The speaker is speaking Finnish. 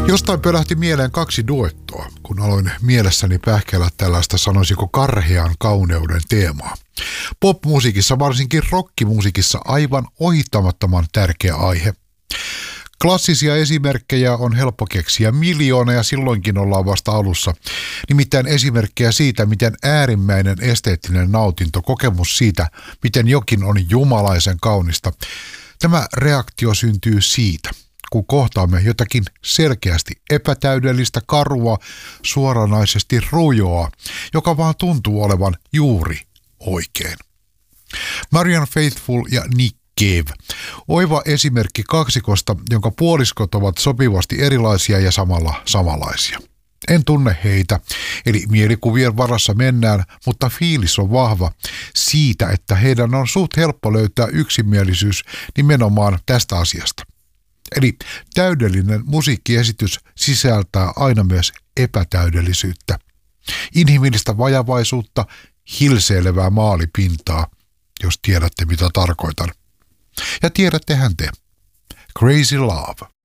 Jostain pölähti mieleen kaksi duettoa, kun aloin mielessäni pähkäillä tällaista, sanoisiko, karhean kauneuden teemaa. Popmusiikissa, varsinkin rockimusiikissa, aivan ohittamattoman tärkeä aihe. Klassisia esimerkkejä on helppo keksiä miljoona ja silloinkin ollaan vasta alussa. Nimittäin esimerkkejä siitä, miten äärimmäinen esteettinen nautinto, kokemus siitä, miten jokin on jumalaisen kaunista. Tämä reaktio syntyy siitä, kun kohtaamme jotakin selkeästi epätäydellistä, karua, suoranaisesti rujoa, joka vaan tuntuu olevan juuri oikein. Marianne Faithfull ja Nick Cave. Oiva esimerkki kaksikosta, jonka puoliskot ovat sopivasti erilaisia ja samalla samanlaisia. En tunne heitä, eli mielikuvien varassa mennään, mutta fiilis on vahva siitä, että heidän on suht helppo löytää yksimielisyys nimenomaan tästä asiasta. Eli täydellinen musiikkiesitys sisältää aina myös epätäydellisyyttä, inhimillistä vajavaisuutta, hilseilevää maalipintaa, jos tiedätte mitä tarkoitan. Ja tiedättehän te. Crazy Love.